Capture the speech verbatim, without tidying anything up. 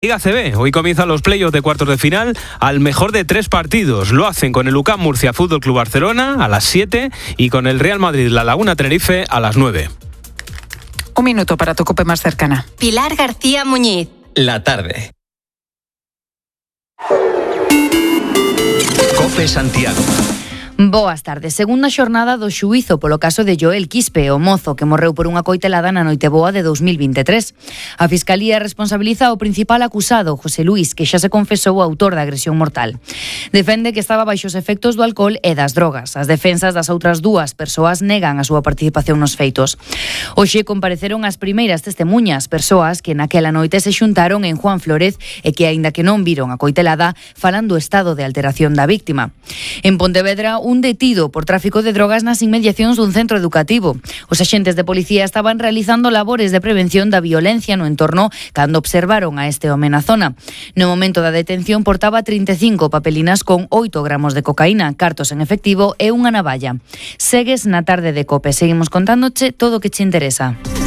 Liga C B, hoy comienzan los playoffs de cuartos de final al mejor de tres partidos. Lo hacen con el U C A M Murcia Fútbol Club Barcelona a las siete y con el Real Madrid La Laguna Tenerife a las nueve. Un minuto para tu COPE más cercana. Pilar García Muñiz. La tarde. COPE Santiago. Boas tardes. Segunda xornada do xuízo polo caso de Joel Quispe, o mozo que morreu por unha coitelada na Noiteboa de dous mil vinte e tres. A Fiscalía responsabiliza o principal acusado, José Luís, que xa se confesou o autor da agresión mortal. Defende que estaba baixo os efectos do alcohol e das drogas. As defensas das outras dúas persoas negan a súa participación nos feitos. Hoxe compareceron as primeiras testemuñas, persoas que naquela noite se xuntaron en Juan Flórez e que, aínda que non viron a coitelada, falan do estado de alteración da víctima. En Pontevedra, un detido por tráfico de drogas nas inmediacións dun centro educativo. Os axentes de policía estaban realizando labores de prevención da violencia no entorno cando observaron a este home na zona. No momento da detención portaba trinta e cinco papelinas con oito gramos de cocaína, cartos en efectivo e unha navalla. Segues na tarde de COPE. Seguimos contándoche todo o que che interesa.